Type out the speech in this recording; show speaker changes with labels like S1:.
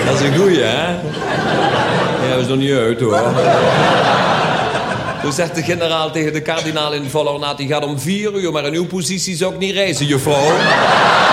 S1: Dat is een goeie, hè? Ja, dat is nog niet uit, hoor. Toen zegt de generaal tegen de kardinaal in volle ornaat... die gaat om 4 uur, maar in uw positie zou ik niet reizen, juffrouw.